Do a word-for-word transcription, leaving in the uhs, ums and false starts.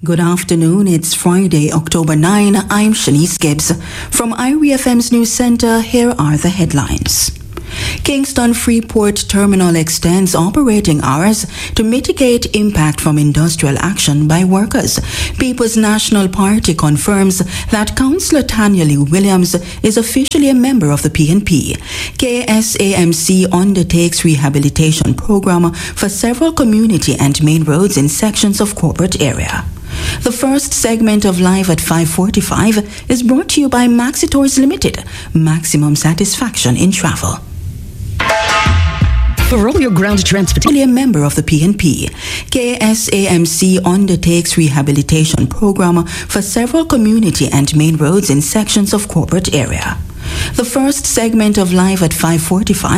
Good afternoon. It's Friday, October ninth. I'm Shanice Gibbs. From I R I F M's News Center, here are the headlines. Kingston Freeport Terminal extends operating hours to mitigate impact from industrial action by workers. People's National Party confirms that Councillor Tanya Lee Williams is officially a member of the P N P. K S A M C undertakes rehabilitation program for several community and main roads in sections of corporate area. The first segment of Live at five forty-five is brought to you by Maxitours Limited. Maximum satisfaction in travel. For all your ground transportation, a member of the P N P. K S A M C undertakes rehabilitation program for several community and main roads in sections of corporate area. The first segment of Live at five forty-five